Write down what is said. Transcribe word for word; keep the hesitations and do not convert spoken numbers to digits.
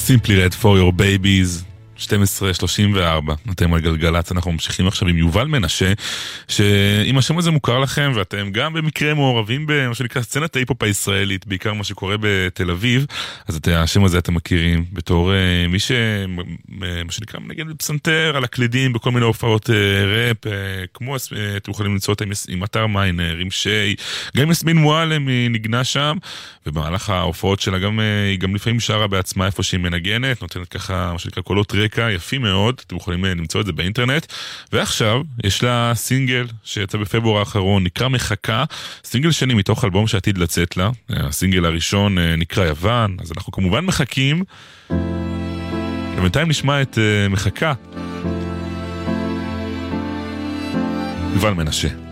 Simply Red for your babies, שתים עשרה שלושים וארבע, אתם על גלגלץ, אנחנו ממשיכים עכשיו עם יובל מנשה, שאם השם הזה מוכר לכם, ואתם גם במקרה מעורבים במה שנקרא סצנת ההיפ-הופ הישראלית, בעיקר מה שקורה בתל אביב, אז את השם הזה אתם מכירים, בתור uh, מי ש... מה שנקרא מנגן בפסנתר, על הקלידים, בכל מיני הופעות uh, ראפ, uh, כמו, uh, אתם יכולים למצוא אותם עם אתר מיינר, עם שי, גם יסמין מועלם היא נגנה שם, ובמהלך ההופעות שלה גם, uh, היא גם לפעמים שרה בעצמה איפה שהיא מנגנת, נותנת ככה, מה שנקרא קולות רקע, יפים מאוד, אתם יכולים למצוא את זה באינטרנט, ועכשיו יש לה סינגל שיצא בפברואר האחרון, נקרא מחכה, סינגל שני מתוך אלבום שעתיד לצאת לה, הסינגל הראשון נקרא יוון, אז אנחנו כמובן מחכים, ובינתיים נשמע את מחכה, יובל מנשה.